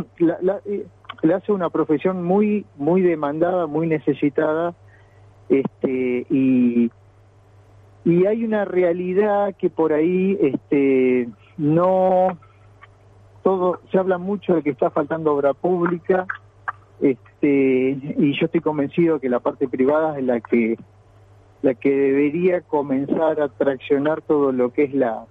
le hace una profesión muy muy demandada, muy necesitada, y hay una realidad que por ahí no todo se habla mucho de que está faltando obra pública, y yo estoy convencido que la parte privada es la que debería comenzar a traccionar todo lo que es la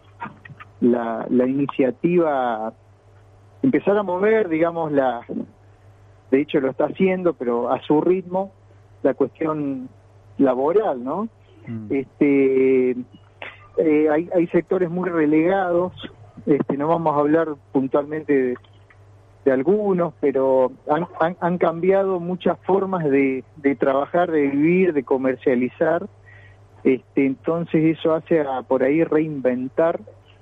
iniciativa, empezar a mover, digamos, de hecho lo está haciendo, pero a su ritmo, la cuestión laboral, ¿no? Hay sectores muy relegados, no vamos a hablar puntualmente de algunos, pero han cambiado muchas formas de trabajar, de vivir, de comercializar, entonces eso hace por ahí reinventar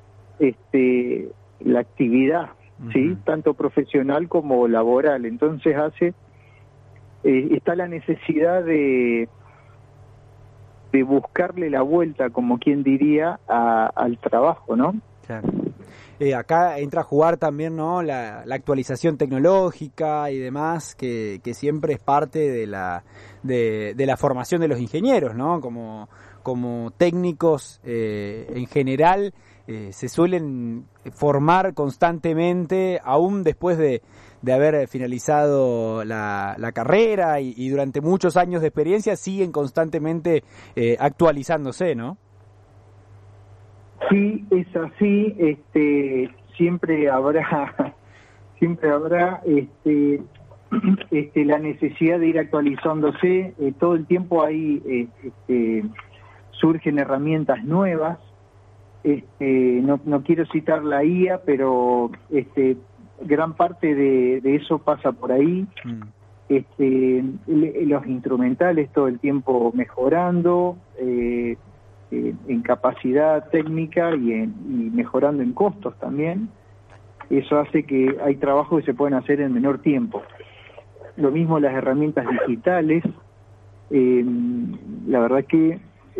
la actividad, ¿sí? Tanto profesional como laboral. Entonces está la necesidad de buscarle la vuelta, como quien diría, al trabajo, ¿no? Claro. Acá entra a jugar también, ¿no?, la actualización tecnológica y demás, que siempre es parte de la formación de los ingenieros, ¿no? Como técnicos en general se suelen formar constantemente, aún después de haber finalizado la carrera y durante muchos años de experiencia, siguen constantemente actualizándose, ¿no? Sí, es así, siempre habrá la necesidad de ir actualizándose, todo el tiempo hay surgen herramientas nuevas, no quiero citar la IA, pero gran parte de eso pasa por ahí. Los instrumentales todo el tiempo mejorando, en capacidad técnica y mejorando en costos también. Eso hace que hay trabajos que se pueden hacer en menor tiempo. Lo mismo las herramientas digitales. La verdad que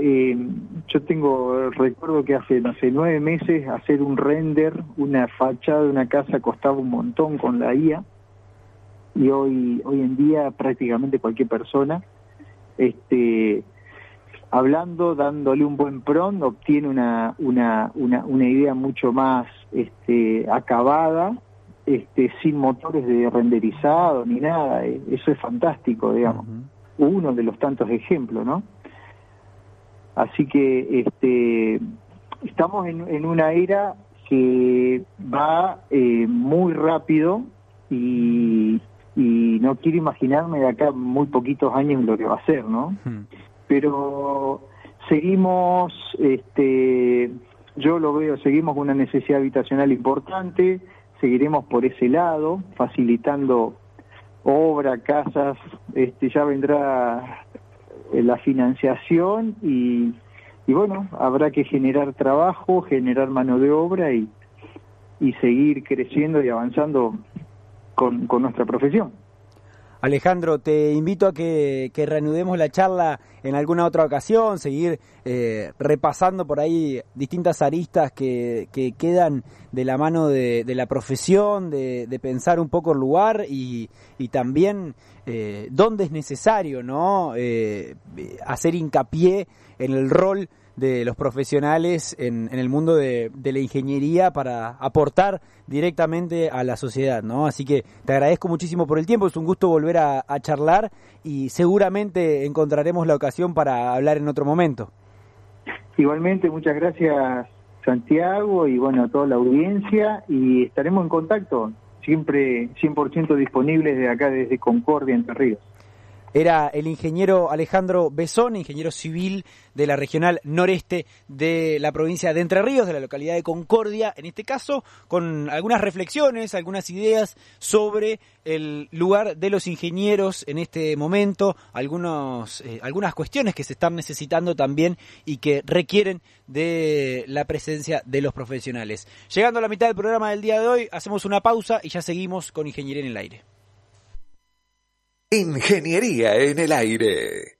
yo recuerdo que hace 9 meses hacer un render, una fachada de una casa costaba un montón con la IA, y hoy en día prácticamente cualquier persona hablando, dándole un buen prompt, obtiene una idea mucho más acabada, sin motores de renderizado ni nada. Eso es fantástico, digamos. Uno de los tantos ejemplos, ¿no? Así que estamos en una era que va muy rápido, y no quiero imaginarme de acá muy poquitos años lo que va a ser, ¿no? Pero seguimos, yo lo veo, seguimos con una necesidad habitacional importante, seguiremos por ese lado, facilitando obra, casas, ya vendrá la financiación y bueno, habrá que generar trabajo, generar mano de obra y seguir creciendo y avanzando con nuestra profesión. Alejandro, te invito a que reanudemos la charla en alguna otra ocasión, seguir repasando por ahí distintas aristas que quedan de la mano de la profesión, de pensar un poco el lugar y también dónde es necesario, ¿no?, hacer hincapié en el rol de los profesionales en el mundo de la ingeniería para aportar directamente a la sociedad, ¿no? Así que te agradezco muchísimo por el tiempo, es un gusto volver a charlar y seguramente encontraremos la ocasión para hablar en otro momento. Igualmente, muchas gracias, Santiago, y bueno, a toda la audiencia, y estaremos en contacto, siempre 100% disponibles de acá desde Concordia, Entre Ríos. Era el ingeniero Alejandro Besón, ingeniero civil de la Regional Noreste de la provincia de Entre Ríos, de la localidad de Concordia, en este caso, con algunas reflexiones, algunas ideas sobre el lugar de los ingenieros en este momento, algunas cuestiones que se están necesitando también y que requieren de la presencia de los profesionales. Llegando a la mitad del programa del día de hoy, hacemos una pausa y ya seguimos con Ingeniería en el Aire. Ingeniería en el Aire.